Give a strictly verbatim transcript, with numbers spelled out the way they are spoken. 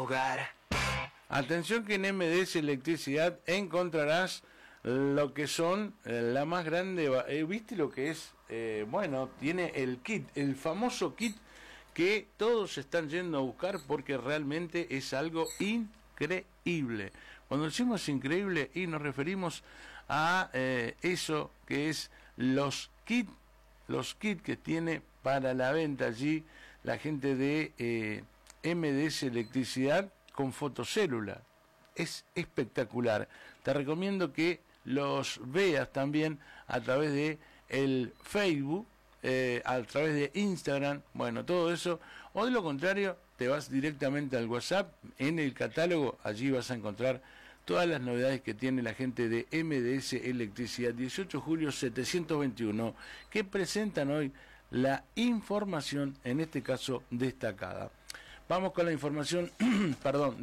hogar. Atención que en M D S Electricidad encontrarás lo que son eh, la más grande, eh, ¿viste lo que es? Eh, bueno, tiene el kit, el famoso kit que todos están yendo a buscar porque realmente es algo increíble. Cuando decimos increíble y nos referimos a eh, eso que es los kits, los kits que tiene para la venta allí la gente de eh, M D S Electricidad con fotocélula. Es espectacular. Te recomiendo que los veas también a través de el Facebook, eh, a través de Instagram, bueno, todo eso, o de lo contrario, te vas directamente al WhatsApp, en el catálogo, allí vas a encontrar todas las novedades que tiene la gente de M D S Electricidad, dieciocho de julio setecientos veintiuno, que presentan hoy la información, en este caso destacada. Vamos con la información, perdón,